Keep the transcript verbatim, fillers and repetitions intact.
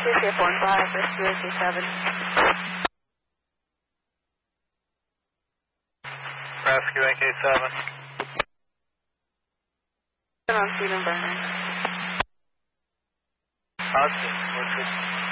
C C F one five, rescue A K seven. Rescue A K seven. On scene and burner. Hudson, what's it?